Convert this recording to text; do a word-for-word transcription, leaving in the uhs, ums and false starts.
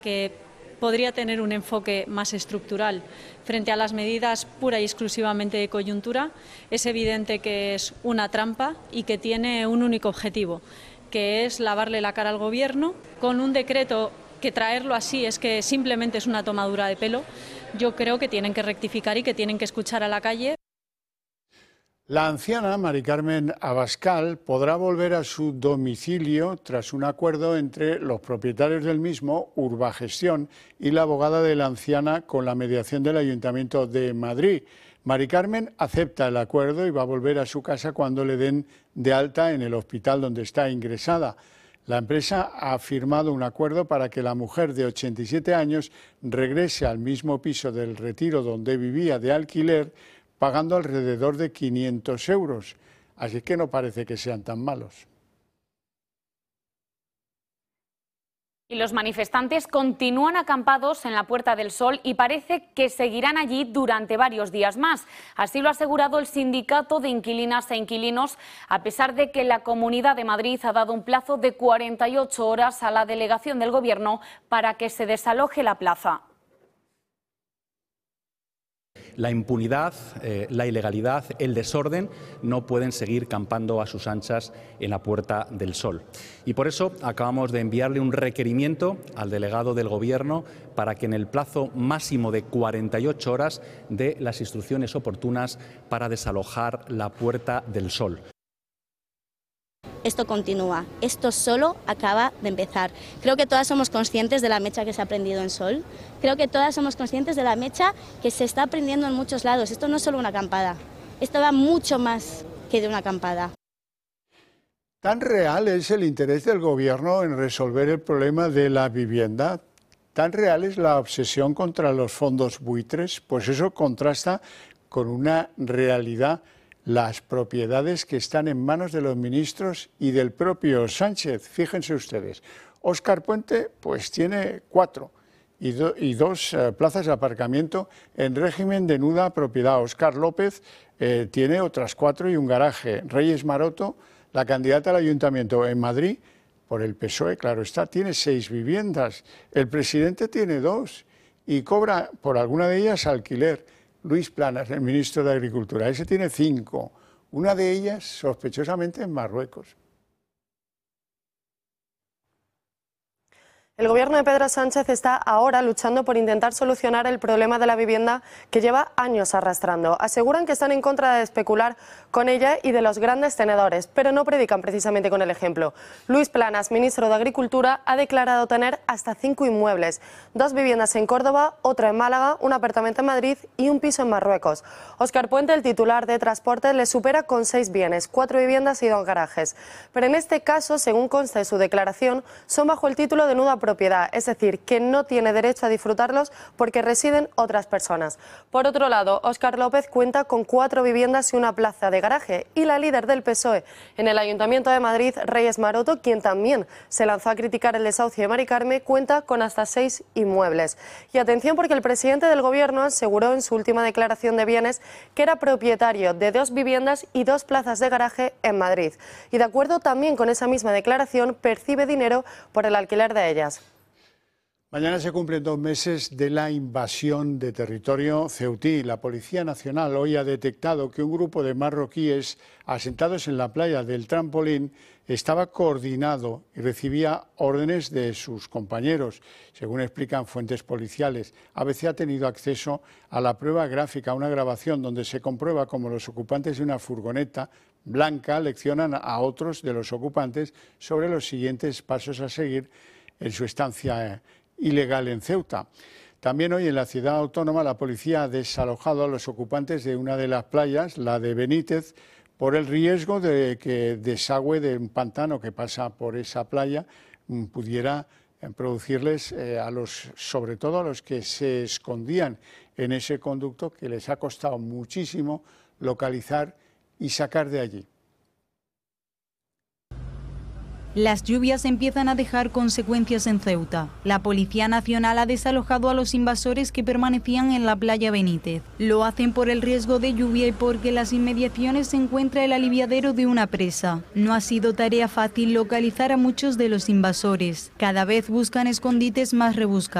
que podría tener un enfoque más estructural frente a las medidas pura y exclusivamente de coyuntura. Es evidente que es una trampa y que tiene un único objetivo, que es lavarle la cara al Gobierno con un decreto que traerlo así es que simplemente es una tomadura de pelo. Yo creo que tienen que rectificar y que tienen que escuchar a la calle. La anciana Mari Carmen Abascal podrá volver a su domicilio tras un acuerdo entre los propietarios del mismo, Urbagestión, y la abogada de la anciana con la mediación del Ayuntamiento de Madrid. Mari Carmen acepta el acuerdo y va a volver a su casa cuando le den de alta en el hospital donde está ingresada. La empresa ha firmado un acuerdo para que la mujer de ochenta y siete años regrese al mismo piso del Retiro donde vivía de alquiler, pagando alrededor de quinientos euros. Así que no parece que sean tan malos. Y los manifestantes continúan acampados en la Puerta del Sol y parece que seguirán allí durante varios días más. Así lo ha asegurado el Sindicato de Inquilinas e Inquilinos, a pesar de que la Comunidad de Madrid ha dado un plazo de cuarenta y ocho horas a la delegación del Gobierno para que se desaloje la plaza. La impunidad, eh, la ilegalidad, el desorden no pueden seguir campando a sus anchas en la Puerta del Sol. Y por eso acabamos de enviarle un requerimiento al delegado del Gobierno para que en el plazo máximo de cuarenta y ocho horas dé las instrucciones oportunas para desalojar la Puerta del Sol. Esto continúa, esto solo acaba de empezar. Creo que todas somos conscientes de la mecha que se ha prendido en Sol, creo que todas somos conscientes de la mecha que se está prendiendo en muchos lados. Esto no es solo una acampada, esto va mucho más que de una acampada. ¿Tan real es el interés del Gobierno en resolver el problema de la vivienda? ¿Tan real es la obsesión contra los fondos buitres? Pues eso contrasta con una realidad. Las propiedades que están en manos de los ministros y del propio Sánchez. Fíjense ustedes, Óscar Puente pues tiene cuatro y, do, y dos eh, plazas de aparcamiento en régimen de nuda propiedad. Óscar López eh, tiene otras cuatro y un garaje. Reyes Maroto, la candidata al Ayuntamiento en Madrid, por el P S O E, claro está, tiene seis viviendas. El presidente tiene dos y cobra por alguna de ellas alquiler. Luis Planas, el ministro de Agricultura, ese tiene cinco, una de ellas sospechosamente en Marruecos. El Gobierno de Pedro Sánchez está ahora luchando por intentar solucionar el problema de la vivienda que lleva años arrastrando. Aseguran que están en contra de especular con ella y de los grandes tenedores, pero no predican precisamente con el ejemplo. Luis Planas, ministro de Agricultura, ha declarado tener hasta cinco inmuebles, dos viviendas en Córdoba, otra en Málaga, un apartamento en Madrid y un piso en Marruecos. Óscar Puente, el titular de Transporte, le supera con seis bienes, cuatro viviendas y dos garajes. Pero en este caso, según consta de su declaración, son bajo el título de nuda propiedad. Propiedad, es decir, que no tiene derecho a disfrutarlos porque residen otras personas. Por otro lado, Óscar López cuenta con cuatro viviendas y una plaza de garaje, y la líder del P S O E en el Ayuntamiento de Madrid, Reyes Maroto, quien también se lanzó a criticar el desahucio de Mari Carmen, cuenta con hasta seis inmuebles. Y atención, porque el presidente del Gobierno aseguró en su última declaración de bienes que era propietario de dos viviendas y dos plazas de garaje en Madrid. Y de acuerdo también con esa misma declaración, percibe dinero por el alquiler de ellas. Mañana se cumplen dos meses de la invasión de territorio ceutí. La Policía Nacional hoy ha detectado que un grupo de marroquíes asentados en la playa del Trampolín estaba coordinado y recibía órdenes de sus compañeros. Según explican fuentes policiales, A B C ha tenido acceso a la prueba gráfica, una grabación donde se comprueba cómo los ocupantes de una furgoneta blanca leccionan a otros de los ocupantes sobre los siguientes pasos a seguir en su estancia ilegal en Ceuta. También hoy en la ciudad autónoma la policía ha desalojado a los ocupantes de una de las playas, la de Benítez, por el riesgo de que desagüe de un pantano que pasa por esa playa pudiera producirles eh, a los, sobre todo a los que se escondían en ese conducto, que les ha costado muchísimo localizar y sacar de allí. Las lluvias empiezan a dejar consecuencias en Ceuta. La Policía Nacional ha desalojado a los invasores que permanecían en la playa Benítez. Lo hacen por el riesgo de lluvia y porque en las inmediaciones se encuentra el aliviadero de una presa. No ha sido tarea fácil localizar a muchos de los invasores. Cada vez buscan escondites más rebuscados.